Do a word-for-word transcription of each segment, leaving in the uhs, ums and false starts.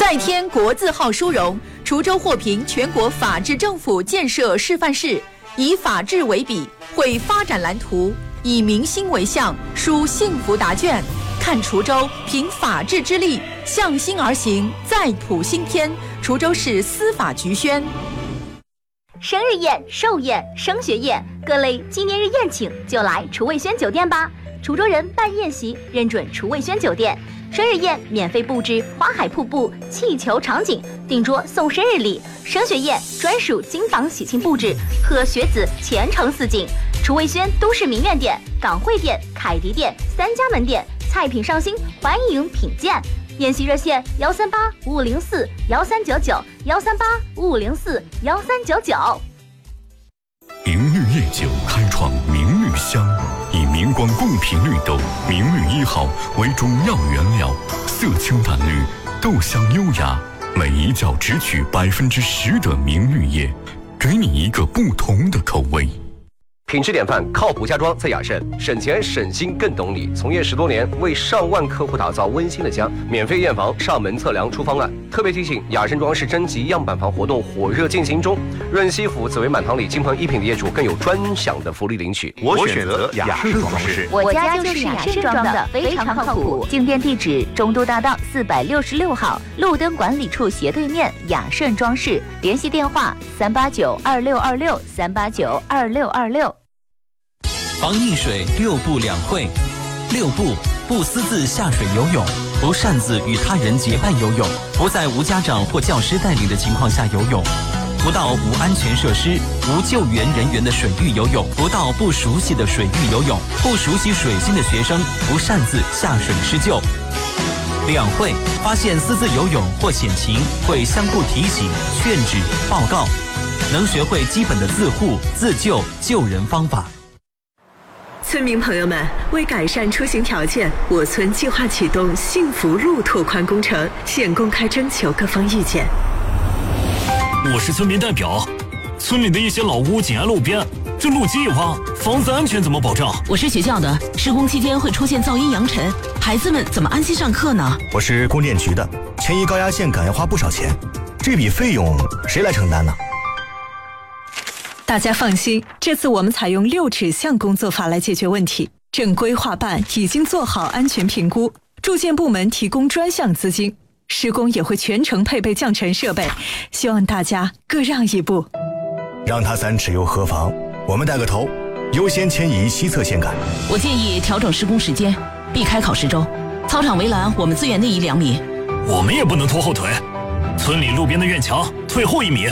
再添国字号殊荣，滁州获评全国法治政府建设示范市，以法治为笔，绘发展蓝图，以民心为向，书幸福答卷。看滁州凭法治之力向心而行，再谱新篇。滁州市司法局宣。 生日宴、寿宴、升学宴，各类纪念日宴请就来楚味轩酒店吧。滁州人办宴席认准楚味轩酒店，生日宴免费布置花海瀑布、气球场景，订桌送生日礼；升学宴专属金榜喜庆布置，贺学子前程似锦。楚味轩都市名苑店、港汇店、凯迪店三家门店，菜品上新，欢迎品鉴。宴席热线幺三八五五零四幺三九九幺三八五五零四幺三九九。 明绿夜酒开创明绿香，以明光贡品绿豆明绿一号为主要原料，色清淡绿，豆香优雅，每一窖只取百分之十的明绿叶，给你一个不同的口味。 品质典范，靠谱家装在雅盛，省钱省心更懂你。从业十多年，为上万客户打造温馨的家，免费验房、上门测量、出方案。特别提醒，雅盛装饰征集样板房活动火热进行中，润西府紫薇满堂里金鹏一品的业主更有专享的福利领取。 我选择雅盛装饰， 我家就是雅盛装的，非常靠谱。进店地址：中都大道四百六十六号，路灯管理处斜对面，雅盛装饰。联系电话：三八九二六二六三八九二六二六。 防溺水六不两会。六不：不私自下水游泳，不擅自与他人结伴游泳，不在无家长或教师带领的情况下游泳，不到无安全设施、无救援人员的水域游泳，不到不熟悉的水域游泳，不熟悉水性的学生不擅自下水施救。两会：发现私自游泳或险情，会相互提醒、劝止、报告，能学会基本的自护、自救、救人方法。 村民朋友们，为改善出行条件，我村计划启动幸福路拓宽工程，现公开征求各方意见。 我是村民代表，村里的一些老屋紧挨路边，这路基一挖，房子安全怎么保障？ 我是学校的，施工期间会出现噪音扬尘，孩子们怎么安心上课呢？ 我是供电局的，迁移高压线杆要花不少钱，这笔费用谁来承担呢？ 大家放心，这次我们采用六尺巷工作法来解决问题。正规划办已经做好安全评估，住建部门提供专项资金，施工也会全程配备降尘设备，希望大家各让一步。 让他三尺又何妨？我们带个头，优先迁移西侧线杆。 我建议调整施工时间，避开考试周。操场围栏我们资源内移两米。 我们也不能拖后腿，村里路边的院墙退后一米。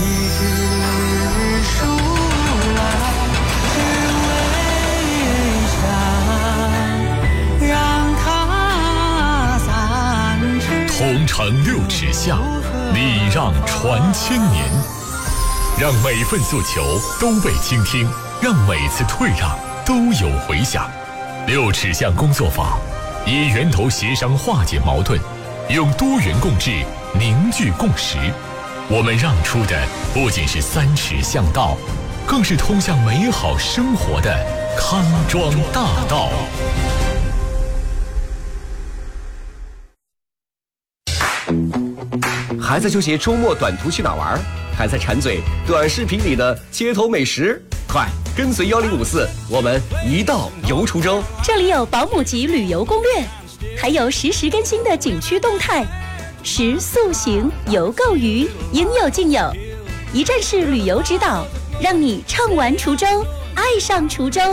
同城六尺巷，礼让传千年，让每份诉求都被倾听，让每次退让都有回响。六尺巷工作坊以源头协商化解矛盾，用多元共治凝聚共识。我们让出的不仅是三尺巷道，更是通向美好生活的康庄大道。 还在纠结周末短途去哪玩？还在馋嘴短视频里的街头美食？快跟随幺零五四，我们一道游滁州。 这里有保姆级旅游攻略，还有实时更新的景区动态，食宿行游购娱应有尽有，一站式旅游指导，让你畅玩滁州，爱上滁州。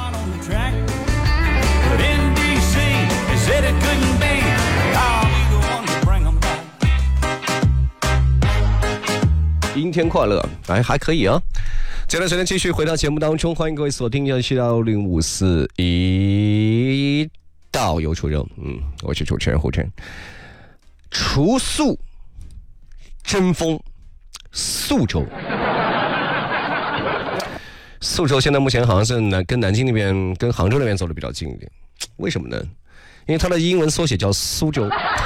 阴天快乐，哎，还可以啊。这段时间继续回到节目当中，欢迎各位锁定幺七幺零五四一道游滁州。嗯，我是主持人胡晨。除宿争锋，宿州。宿州现在目前好像是南跟南京那边、跟杭州那边走的比较近一点，为什么呢？因为它的英文缩写叫苏州。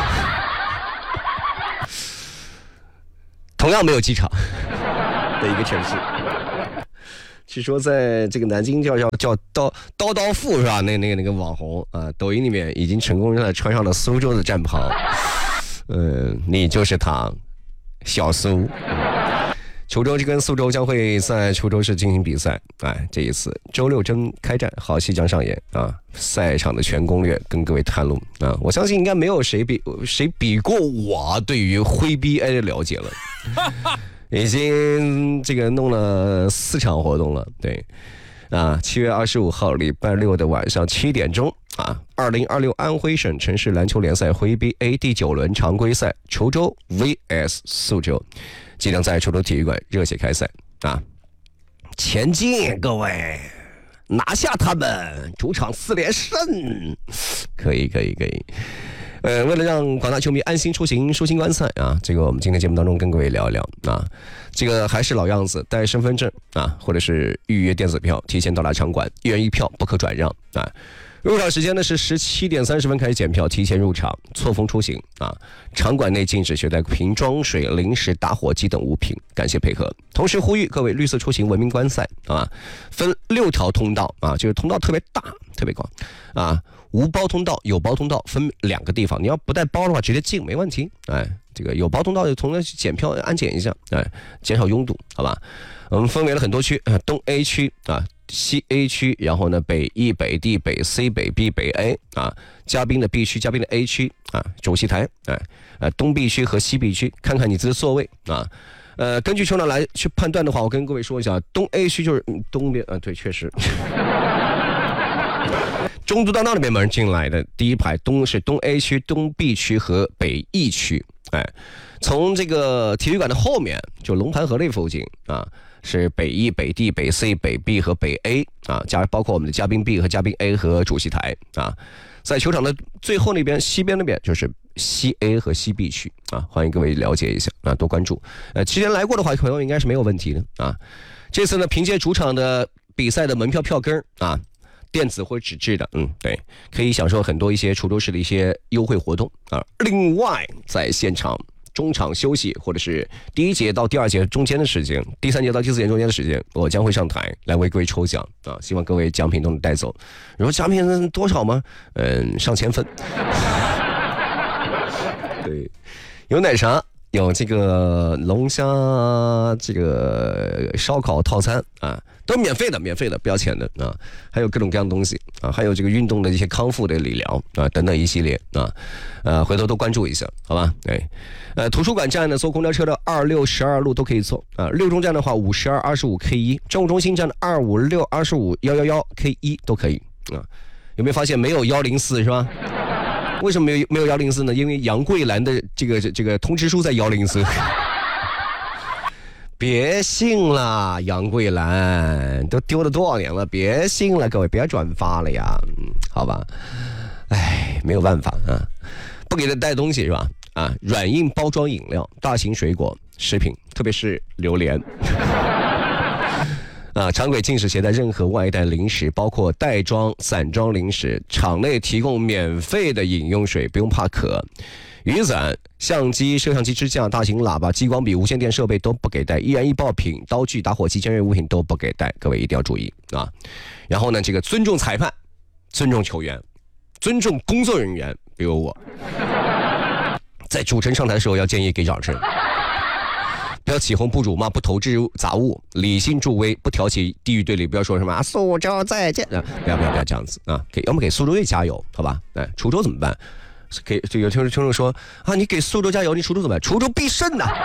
同样没有机场的一个城市，据说在这个南京叫叫叫刀刀刀富是吧？那那个那个网红啊、呃，抖音里面已经成功的穿上了苏州的战袍， 呃，你就是他，小苏。滁州跟苏州将会在滁州市进行比赛，哎，这一次周六争开战，好戏将上演啊！赛场的全攻略跟各位探路啊！我相信应该没有谁比谁比过我对于徽 B A 的了解了，已经这个弄了四场活动了，对，啊，七月二十五号礼拜六的晚上七点钟啊，二零二六安徽省城市篮球联赛徽 B A 第九轮常规赛，滁州 V S 苏州。即将在滁州体育馆热血开赛啊！前进，各位，拿下他们，主场四连胜，可以，可以，可以。呃，为了让广大球迷安心出行、舒心观赛啊，这个我们今天节目当中跟各位聊一聊啊。这个还是老样子，带身份证啊，或者是预约电子票，提前到达场馆，一人一票，不可转让啊。入场时间呢是十七点三十分开始检票，提前入场，错峰出行啊！场馆内禁止携带瓶装水、零食、打火机等物品，感谢配合。同时呼吁各位绿色出行，文明观赛啊！分六条通道啊，就是通道特别大、特别广啊。无包通道、有包通道分两个地方，你要不带包的话，直接进没问题。哎，这个有包通道就从那去检票安检一下，哎，减少拥堵，好吧？我们分为了很多区，东 A 区啊。西 A 区，然后呢，北 E、北 D、北 C、北 B、北 A 啊，嘉宾的 B 区、嘉宾的 A 区啊，主席台，哎，呃，东 B 区和西 B 区，看看你自己的座位啊，呃，根据球场来去判断的话，我跟各位说一下，东 A 区就是东边，啊，对，确实，中都大道那边门进来的第一排东是东 A 区、东 B 区和北 E 区，哎，从这个体育馆的后面，就龙盘河那附近啊。是北 E、北 D、北 C、北 B 和北 A 啊，加包括我们的嘉宾 B 和嘉宾 A 和主席台啊，在球场的最后那边西边那边就是西 A 和西 B 区啊，欢迎各位了解一下啊，多关注。呃，之前来过的话，朋友应该是没有问题的啊。这次呢，凭借主场的比赛的门票票根啊，电子或者纸质的，嗯，对，可以享受很多一些滁州市的一些优惠活动啊。另外，在现场。中场休息，或者是第一节到第二节中间的时间，第三节到第四节中间的时间，我将会上台来为各位抽奖啊！希望各位奖品都能带走。你说奖品多少吗？嗯，上千份。对，有奶茶，有这个龙虾，这个烧烤套餐啊，都是免费的，免费的，不要钱的啊。还有各种各样的东西啊，还有这个运动的一些康复的理疗啊，等等一系列啊，呃，回头都关注一下，好吧？哎。呃，图书馆站呢，坐公交车的二六十二路都可以坐啊。六中站的话，五十二、二十五 K 一；政务中心站的二五六、二十五、幺幺幺 K 一都可以啊。有没有发现没有幺零四是吧？为什么没有没有幺零四呢？因为杨桂兰的这个这个通知书在幺零四。别信了，杨桂兰都丢了多少年了？别信了，各位别转发了呀，嗯，好吧？哎，没有办法啊，不给他带东西是吧？啊，软硬包装饮料、大型水果、食品，特别是榴莲。啊，场馆禁止携带任何外带零食，包括袋装、散装零食。场内提供免费的饮用水，不用怕渴。雨伞、相机、摄像机支架、大型喇叭、激光笔、无线电设备都不给带，易燃易爆品、刀具、打火机、尖锐物品都不给带，各位一定要注意啊！然后呢，这个尊重裁判，尊重球员，尊重工作人员，比如我。在主持人上台的时候要建议给掌声，不要起哄、不辱骂、不投掷杂物，理性助威，不挑起地域对立，不要说什么啊苏州再见啊，不要不要不要这样子啊！给要么给苏州队加油，好吧？哎，滁州怎么办？给这个听众听众说啊，你给苏州加油，你滁州怎么办？滁州必胜呐！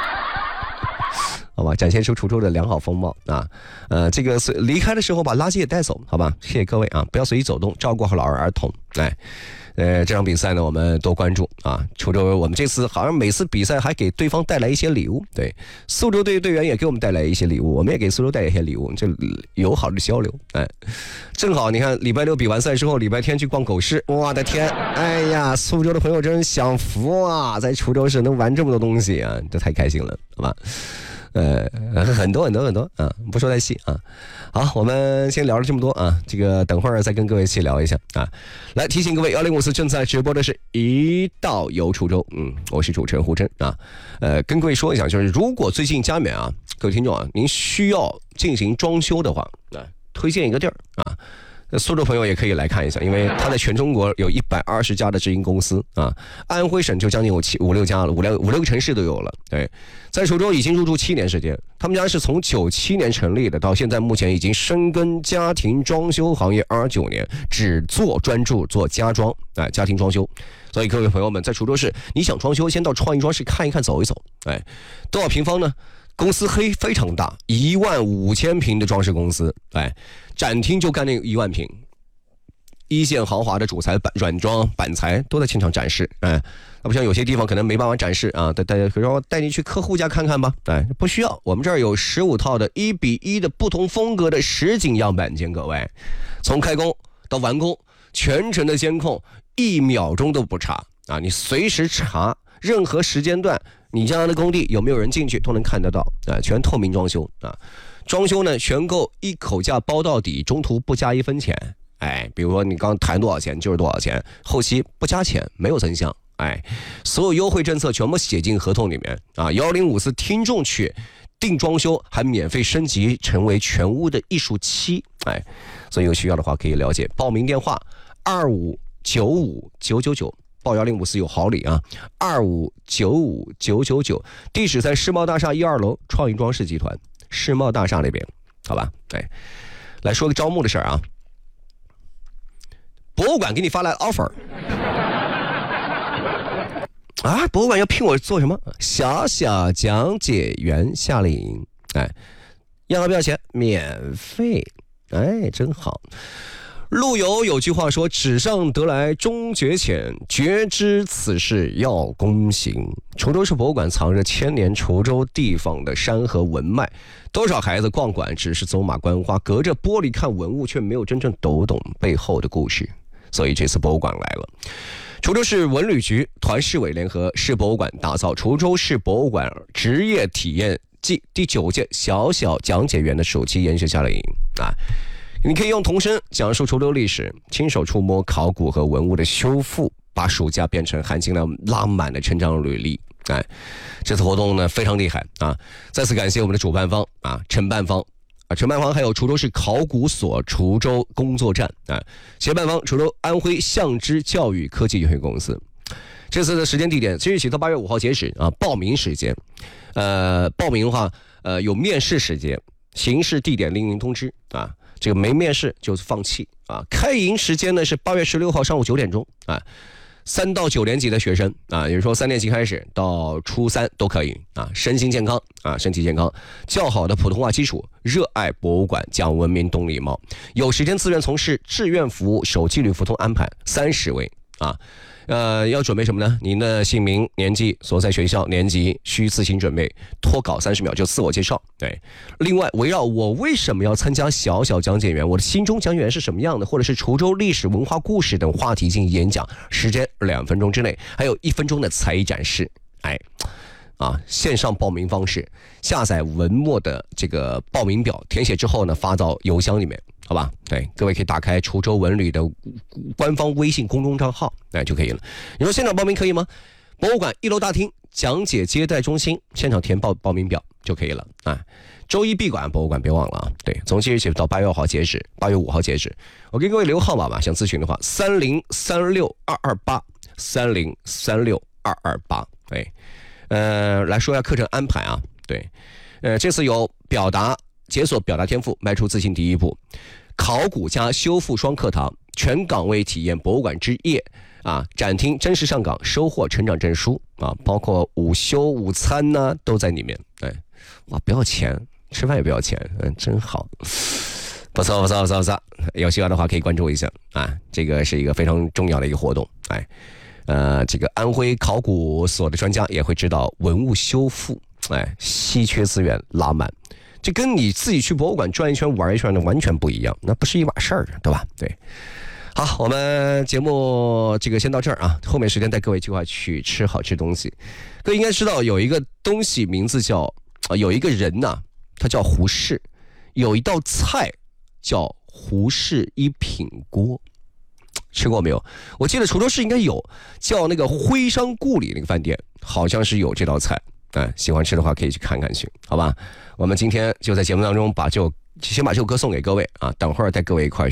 好吧，展现出滁州的良好风貌啊！呃，这个离开的时候把垃圾也带走，好吧？谢谢各位啊，不要随意走动，照顾好老人儿童，哎。呃，这场比赛呢，我们多关注啊！滁州，我们这次好像每次比赛还给对方带来一些礼物，对，苏州队队员也给我们带来一些礼物，我们也给苏州带来一些礼物，这友好的交流，哎，正好你看礼拜六比完赛之后，礼拜天去逛狗市，我的天，哎呀，苏州的朋友真享福啊，在滁州市能玩这么多东西啊，这太开心了，好吧？呃，很多很多很多啊，不说太细啊。好，我们先聊了这么多啊，这个等会儿再跟各位一起聊一下啊。来提醒各位，幺零五四正在直播的是一道游滁州，嗯，我是主持人胡真啊。呃，跟各位说一下，就是如果最近家里面啊，各位听众啊，您需要进行装修的话，啊，推荐一个地儿啊， 苏州朋友也可以来看一下，因为他在全中国有一百二十家的直营公司啊，安徽省就将近有七五六家了，五六五六个城市都有了。对，在滁州已经入驻七年时间，他们家是从九七年成立的，到现在目前已经深耕家庭装修行业二十九年，只做专注做家装哎，家庭装修。所以各位朋友们，在滁州市，你想装修，先到创意装饰看一看，走一走。哎，多少平方呢？公司黑非常大，一万五千平的装饰公司，哎，展厅就干那一万平，一线豪华的主材、板软装、板材都在现场展示，哎，那不像有些地方可能没办法展示啊，带带，可是带你去客户家看看吧，哎，不需要，我们这儿有十五套的一比一的不同风格的实景样板间，各位，从开工到完工，全程的监控，一秒钟都不差啊，你随时查任何时间段。你家的工地有没有人进去都能看得到啊，全透明装修啊，装修呢全购一口价包到底，中途不加一分钱，哎，比如说你刚谈多少钱就是多少钱，后期不加钱，没有增项，哎，所有优惠政策全部写进合同里面啊，幺零五四听众去订装修还免费升级成为全屋的艺术漆，哎，所以有需要的话可以了解，报名电话二五九五九九九。报幺零五四有好礼啊，二五九五九九九，地址在世贸大厦一二楼创意装饰集团世贸大厦那边，好吧？哎，来说个招募的事儿啊，博物馆给你发来 offer 啊，博物馆要聘我做什么？小小讲解员夏令营，哎，要不要钱？免费，哎，真好。陆游有句话说，纸上得来终觉浅，绝知此事要躬行。滁州市博物馆藏着千年滁州地方的山河文脉，多少孩子逛馆只是走马观花，隔着玻璃看文物，却没有真正读懂背后的故事。所以这次博物馆来了，滁州市文旅局团市委联合市博物馆打造滁州市博物馆职业体验暨第九届小小讲解员的暑期研学夏令营啊。你可以用童声讲述滁州历史，亲手触摸考古和文物的修复，把暑假变成含金量拉满的成长履历。哎，这次活动呢非常厉害啊！再次感谢我们的主办方啊，承办方啊，承办方还有滁州市考古所滁州工作站啊，协办方滁州安徽相知教育科技有限公司。这次的时间地点即日起到八月五号截止啊，报名时间，呃，报名的话，呃，有面试时间，形式地点另行通知啊。这个没面试就放弃啊！开营时间呢是八月十六号上午九点钟啊，三到九年级的学生啊，也就是说三年级开始到初三都可以啊，身心健康啊，身体健康，较好的普通话基础，热爱博物馆，讲文明，懂礼貌，有时间自愿从事志愿服务，手纪律服从安排三十位啊。呃，要准备什么呢？您的姓名、年纪、所在学校、年级需自行准备，脱稿三十秒就自我介绍。对，另外围绕我为什么要参加小小讲解员，我的心中讲解员是什么样的，或者是滁州历史文化故事等话题进行演讲，时间两分钟之内，还有一分钟的才艺展示。哎，啊，线上报名方式，下载文末的这个报名表，填写之后呢，发到邮箱里面。好吧，对，各位可以打开滁州文旅的官方微信公众账号，哎就可以了。你说现场报名可以吗？博物馆一楼大厅讲解接待中心现场填报报名表就可以了啊。周一闭馆，博物馆别忘了啊。对，从即日起到八月五号截止，八月五号截止。我给各位留号码吧，想咨询的话，三零三六二二八，三零三六二二八。对，呃，来说一下课程安排啊。对，呃，这次有表达。解锁表达天赋，迈出自信第一步。考古加修复双课堂，全岗位体验博物馆之夜啊！展厅真实上岗，收获成长证书啊！包括午休、午餐呢、啊，都在里面。哎，哇，不要钱，吃饭也不要钱，嗯，真好，不错不错不错不错。有需要的话可以关注一下啊！这个是一个非常重要的一个活动，哎，呃，这个安徽考古所的专家也会指导文物修复，哎，稀缺资源拉满。这跟你自己去博物馆转一圈玩一圈的完全不一样，那不是一码事儿，对吧？对，好，我们节目这个先到这儿啊，后面时间带各位计划去吃好吃东西。各位应该知道有一个东西名字叫，呃、有一个人呐、啊，他叫胡适，有一道菜叫胡适一品锅，吃过没有？我记得滁州市应该有，叫那个徽商故里那个饭店，好像是有这道菜。嗯，喜欢吃的话可以去看看去，好吧？我们今天就在节目当中把这首先把这首歌送给各位啊，等会儿带各位一块